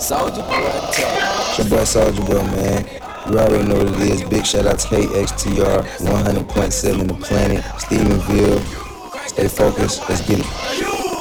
Soldier Boy It's your boy Soldier Boy, man. You already know what it is. Big shout out to KXTR 100.7 The Planet, Stephenville. Stay focused. Let's get it.